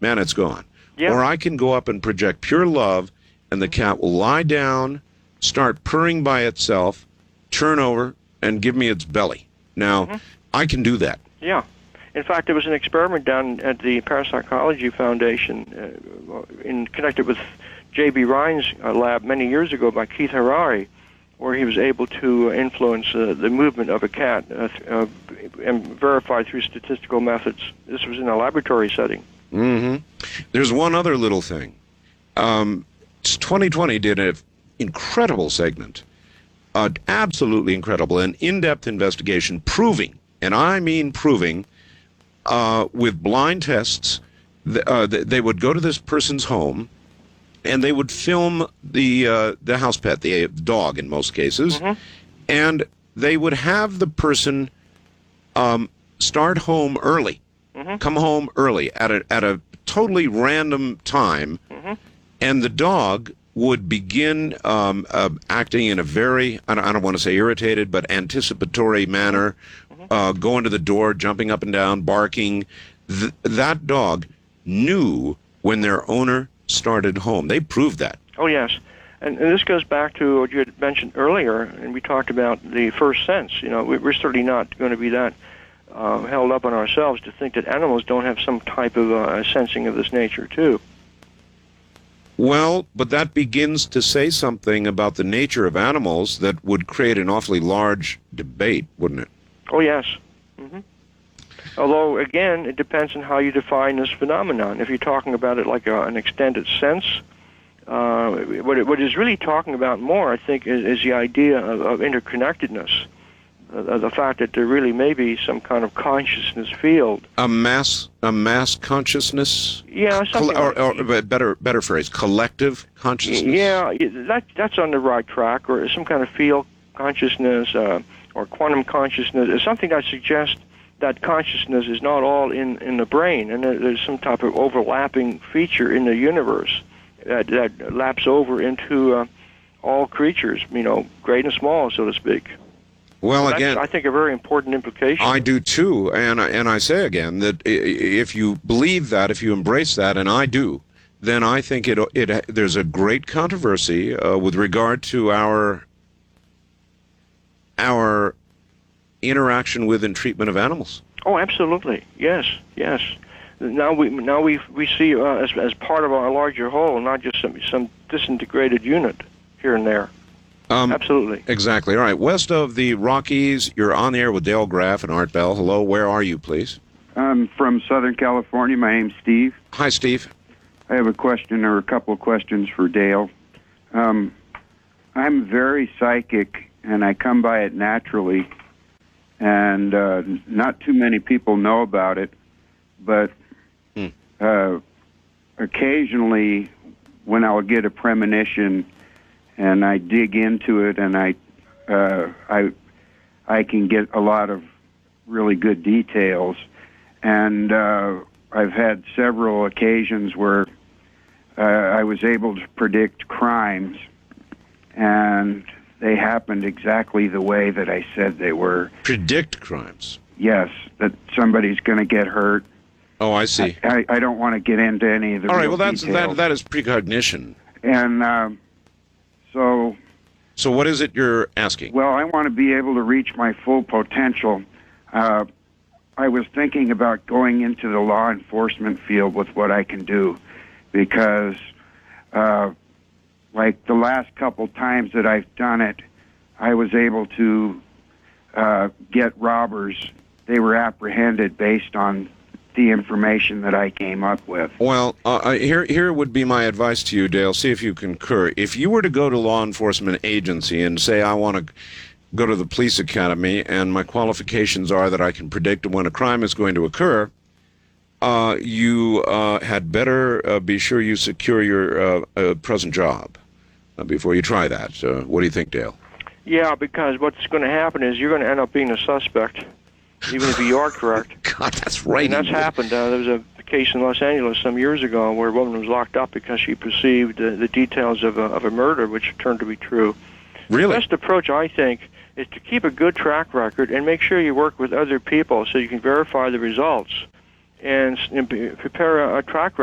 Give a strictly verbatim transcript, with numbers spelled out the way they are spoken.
man, it's gone. Yeah. Or I can go up and project pure love, and the cat will lie down, start purring by itself, turn over, and give me its belly. Now, mm-hmm. I can do that. Yeah. In fact, there was an experiment done at the Parapsychology Foundation uh, in connected with J B Ryan's uh, lab many years ago by Keith Harari, where he was able to influence uh, the movement of a cat uh, uh, and verify through statistical methods. This was in a laboratory setting. Mm-hmm. There's one other little thing. Um, twenty twenty did an incredible segment, uh, absolutely incredible, an in-depth investigation proving, and I mean proving, uh, with blind tests, th- uh, th- they would go to this person's home, and they would film the uh, the house pet, the dog in most cases, mm-hmm. and they would have the person um, start home early, mm-hmm. come home early at a at a totally random time, mm-hmm. and the dog would begin um, uh, acting in a very, I don't, I don't want to say irritated, but anticipatory manner, mm-hmm. uh, going to the door, jumping up and down, barking. Th- that dog knew when their owner started home. They proved that. Oh, yes. And, and this goes back to what you had mentioned earlier, and we talked about the first sense. You know, we're certainly not going to be that uh, held up on ourselves to think that animals don't have some type of uh, sensing of this nature, too. Well, but that begins to say something about the nature of animals that would create an awfully large debate, wouldn't it? Oh, yes. Mm-hmm. Although, again, it depends on how you define this phenomenon. If you're talking about it like a, an extended sense, uh, what, it, what it's really talking about more, I think, is, is the idea of, of interconnectedness, uh, the fact that there really may be some kind of consciousness field. A mass, a mass consciousness? Yeah, something Col- like or, or better, better phrase, collective consciousness? Yeah, that, that's on the right track, or some kind of field consciousness uh, or quantum consciousness, is something that suggests that consciousness is not all in, in the brain, and there's some type of overlapping feature in the universe that, that laps over into uh, all creatures, you know, great and small, so to speak. Well, so again, I think a very important implication. I do too, and I, and I say again that if you believe that, if you embrace that, and I do, then I think it it there's a great controversy uh, with regard to our our interaction with and treatment of animals. Oh, absolutely. Yes, yes. Now we now we we see uh, as as part of our larger whole, not just some some disintegrated unit here and there. Um, absolutely. Exactly. All right. West of the Rockies, you're on the air with Dale Graff and Art Bell. Hello. Where are you, please? I'm from Southern California. My name's Steve. Hi, Steve. I have a question or a couple of questions for Dale. Um, I'm very psychic, and I come by it naturally. And uh, not too many people know about it, but hmm. uh, occasionally when I'll get a premonition and I dig into it, and I, uh, I, I can get a lot of really good details. And uh, I've had several occasions where uh, I was able to predict crimes, and they happened exactly the way that I said they were. Predict crimes? Yes, that somebody's going to get hurt. Oh, I see. I, I, I don't want to get into any of the All right, real well, that's, details. that, that is precognition. And uh, so... So what is it you're asking? Well, I want to be able to reach my full potential. Uh, I was thinking about going into the law enforcement field with what I can do, because... Uh, Like the last couple times that I've done it, I was able to uh, get robbers. They were apprehended based on the information that I came up with. Well, uh, here here would be my advice to you, Dale. See if you concur. If you were to go to law enforcement agency and say, I want to go to the police academy, and my qualifications are that I can predict when a crime is going to occur, uh, you uh, had better uh, be sure you secure your uh, uh, present job Uh, before you try that. Uh, what do you think, Dale? Yeah, because what's going to happen is you're going to end up being a suspect, even if you are correct. God, that's right. And that's happened. Uh, there was a case in Los Angeles some years ago where a woman was locked up because she perceived uh, the details of a, of a murder, which turned to be true. Really? The best approach, I think, is to keep a good track record and make sure you work with other people so you can verify the results and, and prepare a, a track record.